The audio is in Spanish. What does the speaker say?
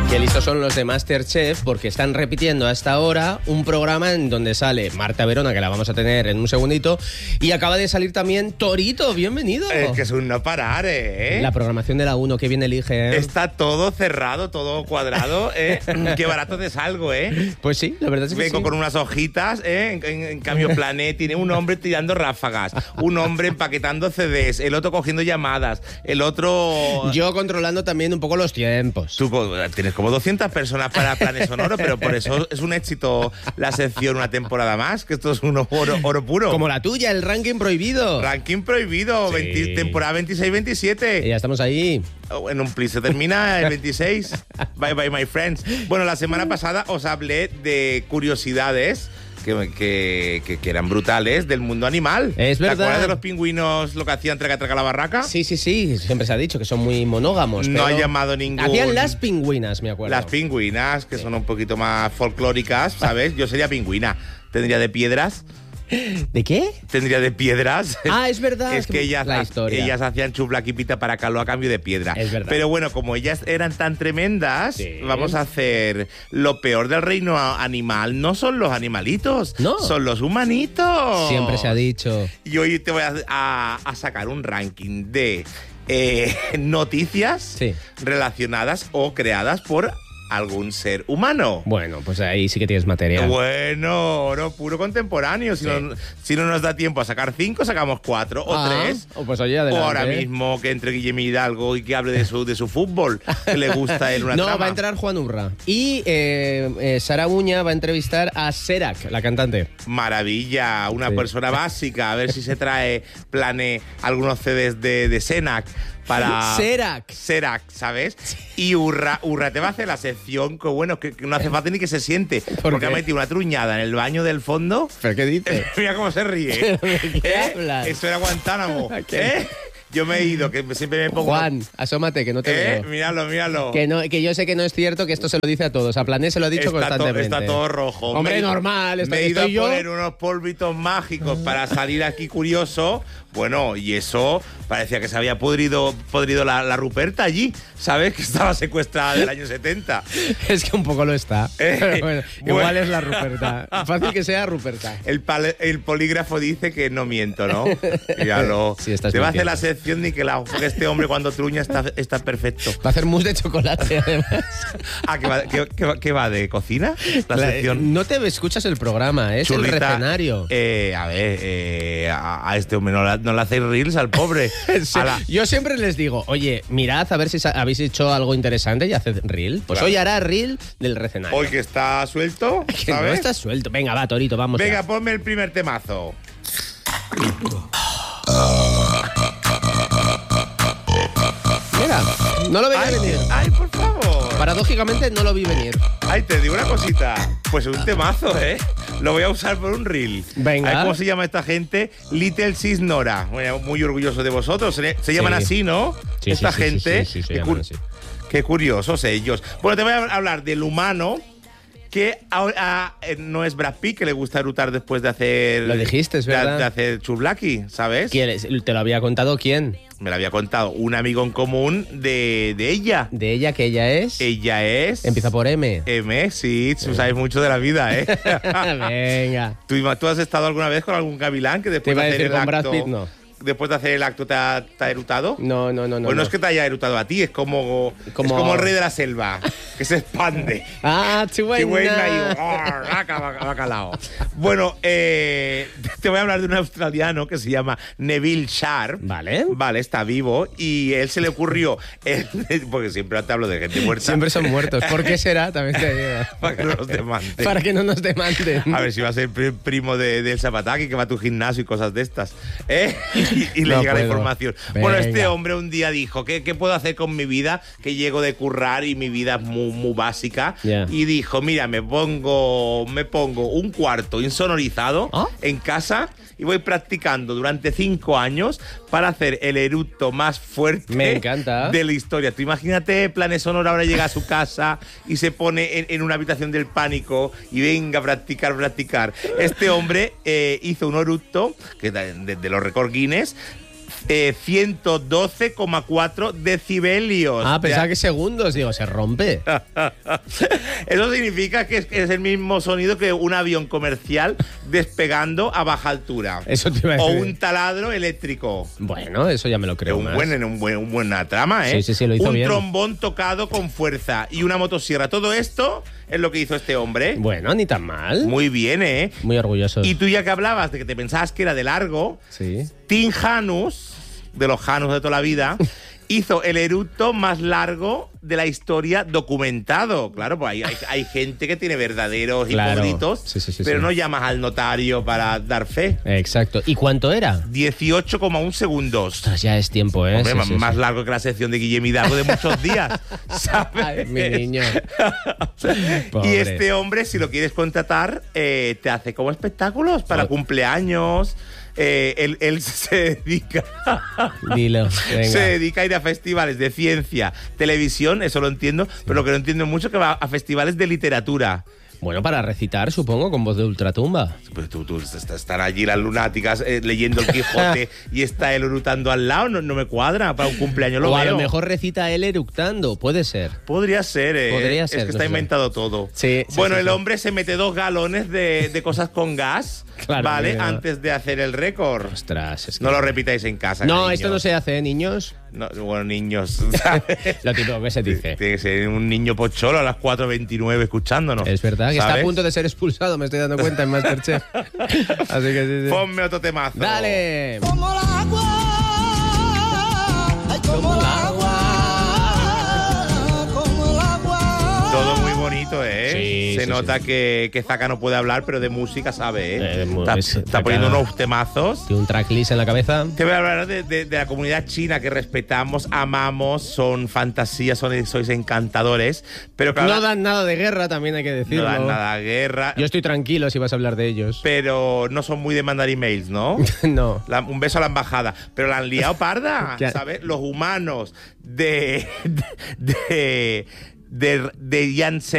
Qué listos son los de MasterChef porque están repitiendo a esta hora un programa en donde sale Marta Verona, que la vamos a tener en un segundito, y acaba de salir también Torito. Bienvenido. Es que es un no parar, ¿eh? La programación de la 1, que bien elige, ¿eh? Está todo cerrado, todo cuadrado, ¿eh? Qué barato te salgo, ¿eh? Pues sí, la verdad es que Vengo sí. con unas hojitas, ¿eh? En cambio, Planet tiene un hombre tirando ráfagas, un hombre empaquetando CDs, el otro cogiendo llamadas, el otro... Yo controlando también un poco los tiempos. Tú tienes como 200 personas para Planet Sonoro, pero por eso es un éxito la sección una temporada más, que esto es un oro puro. Como la tuya, el ranking prohibido. Ranking prohibido, Sí. temporada 26-27. Y ya estamos ahí. En un plis se termina el 26. Bye bye, my friends. Bueno, la semana pasada os hablé de curiosidades que eran brutales del mundo animal. Es verdad. ¿Te acuerdas de los pingüinos, lo que hacían traca traca la barraca? Sí. Siempre se ha dicho que son muy monógamos. No pero ha llamado ningún... Hacían las pingüinas, me acuerdo. Las pingüinas, que son un poquito más folclóricas, ¿sabes? Yo sería pingüina. Tendría de piedras. ¿De qué? Tendría de piedras. Ah, es verdad. Es que la historia. ellas hacían chublaquipita para calor a cambio de piedra. Es verdad. Pero bueno, como ellas eran tan tremendas, Sí. vamos a hacer lo peor del reino animal. No son los animalitos, No. son los humanitos. Siempre se ha dicho. Y hoy te voy a sacar un ranking de noticias Sí. relacionadas o creadas por algún ser humano. Bueno, pues ahí sí que tienes material. Bueno, oro puro contemporáneo. Si no nos da tiempo a sacar 5, sacamos 4 o 3. Pues oye, adelante. O ahora mismo que entre Guillermo Hidalgo y que hable de su fútbol, que le gusta él una No, trama. va a entrar Juan Urra. Y Sara Uña va a entrevistar a Serac, la cantante. Maravilla, una Sí. persona básica. A ver si se trae algunos CDs de Senac para... Serac. Serac, ¿sabes? Y Urra te va a hacer la sección que, bueno, que no hace falta ni que se siente. Porque qué? ha metido una truñada en el baño del fondo. ¿Pero qué dices? Mira cómo se ríe. ¿De qué hablas? Eso era Guantánamo. ¿Qué? Yo me he ido, que siempre me pongo... Juan, asómate, que no te veo. Míralo. Que yo sé que no es cierto, que esto se lo dice a todos. A Plané se lo ha dicho constantemente. Está todo rojo. Hombre, Me he ido- normal. Me he ido a estoy yo. poner unos polvitos mágicos para salir aquí curioso. Bueno, y eso parecía que se había podrido la Ruperta allí, ¿sabes? Que estaba secuestrada del año 70. Es que un poco lo está. Pero bueno, bueno. igual es la Ruperta. Fácil que sea Ruperta. El polígrafo dice que no miento, ¿no? Míralo. Sí, estás Te va a hacer mintiendo. la sección Niquelau, porque este hombre cuando truña está perfecto. Va a hacer mousse de chocolate, además. Ah, ¿qué va de cocina? La sección. No te escuchas el programa, es el Churrita, recenario. A este hombre no le hacéis reels al pobre. Sí. A la- Yo siempre les digo, oye, mirad a ver si habéis hecho algo interesante y haced reel. Pues Claro. hoy hará reel del recenario. Hoy que está suelto, Que no ¿sabes? está suelto. Venga, va, Torito, vamos. Venga, ya. ponme el primer temazo. Mira, no lo veía venir. Ay, por favor. Paradójicamente no lo vi venir. Ay, te digo una cosita. Pues un temazo, ¿eh? Lo voy a usar por un reel. Venga. Ay, ¿cómo se llama esta gente? Little Sis Nora. Bueno, muy orgulloso de vosotros. Se llaman así, ¿no? Sí, esta sí, sí, gente. sí, se Qué llaman así. Qué curiosos ellos. Bueno, te voy a hablar del humano que no es Brad Pitt, que le gusta erutar después de hacer... Lo dijiste, es verdad. De hacer chublaki, ¿sabes? ¿Te lo había contado quién? Me lo había contado un amigo en común de ella. De ella, que ella es. Ella es... Empieza por M. M, sí, tú sabes mucho de la vida, ¿eh? Venga. ¿Tú has estado alguna vez con algún gavilán que Te después iba a de hacer decir el con Brad acto... Pitt, no. Después de hacer el acto te ha erutado? No. Pues no es que te haya erutado a ti, es como el rey de la selva, que se expande. Ah, Chihuahua chihuahua. y bacalao. Bueno, te voy a hablar de un australiano que se llama Neville Sharp. Vale. Vale, está vivo y él se le ocurrió, porque siempre te hablo de gente muerta. Siempre son muertos. ¿Por qué será? También te digo. Para que no los demanden. Para que no nos demanden. A ver si va a ser primo del Zapataki, que va a tu gimnasio y cosas de estas. Y le No llega la puedo. información. Venga. Bueno, este hombre un día dijo, ¿qué puedo hacer con mi vida? Que llego de currar y mi vida es muy básica. Yeah. Y dijo, mira, me pongo un cuarto insonorizado ¿Ah? en casa y voy practicando durante 5 años para hacer el eructo más fuerte Me encanta. de la historia. Tú imagínate, Planes Sonora ahora llega a su casa y se pone en una habitación del pánico y venga a practicar. Este hombre hizo un eructo que de los récord Guinness 112,4 decibelios. Ah, pensaba que segundos. Digo, se rompe. Eso significa que es el mismo sonido que un avión comercial despegando a baja altura. Eso te iba a O decir. un taladro eléctrico. Bueno, eso ya me lo creo más. Buena trama, ¿eh? Sí, lo hizo un bien. trombón tocado con fuerza y una motosierra. Todo esto es lo que hizo este hombre. Bueno, ni tan mal. Muy bien, ¿eh? Muy orgulloso. Y tú ya que hablabas de que te pensabas que era de largo, Sí. Tim Janus, de los Janus de toda la vida, hizo el eructo más largo de la historia documentado. Claro, pues hay gente que tiene verdaderos Claro. hipócritos, Sí, pero sí. no llamas al notario para dar fe. Exacto. ¿Y cuánto era? 18,1 segundos. Ostras, ya es tiempo, ¿eh? Hombre, Sí, más sí. largo que la sección de Guillem Hidalgo de muchos días, ¿sabes? Ay, mi niño. Y Pobre. este hombre, si lo quieres contratar, te hace como espectáculos para cumpleaños. Él se dedica Dilo, venga. se dedica a ir a festivales de ciencia, televisión, eso lo entiendo, pero lo que no entiendo mucho es que va a festivales de literatura. Bueno, para recitar, supongo, con voz de ultratumba. Pues tú están allí las lunáticas leyendo el Quijote y está él orutando al lado, no me cuadra para un cumpleaños, lo O a veo. lo mejor recita él eructando, puede ser. Podría ser, Podría ser, es que no está sé. inventado todo. Sí, bueno, sí. el hombre se mete 2 galones de cosas con gas, Claro, ¿vale? mira. Antes de hacer el récord. Ostras, es que... No lo repitáis en casa. No, cariño. esto no se hace, ¿eh, niños? No, bueno, niños, ¿sabes? Lo típico que se dice. Tiene que ser un niño pocholo a las 4:29 escuchándonos. Es verdad, que está ¿sabes? a punto de ser expulsado, me estoy dando cuenta en Masterchef. Así que sí. Ponme otro temazo. ¡Dale! Como el agua, ay, como el agua, como el agua. Todo muy bonito, ¿eh? Sí, Se sí, nota sí. que Zaka no puede hablar, pero de música sabe, ¿eh? Está Zaka- poniendo unos temazos. Tiene un tracklist en la cabeza. Te voy a hablar de la comunidad china que respetamos, amamos, son fantasías, sois encantadores, pero claro, No dan nada de guerra, también hay que no decirlo. dan nada de guerra, Yo estoy tranquilo si vas a hablar de ellos. pero no son muy de mandar emails, ¿no? No. Un beso a la embajada, pero la han liado parda, ¿Qué? ¿sabes? Los humanos de Janssen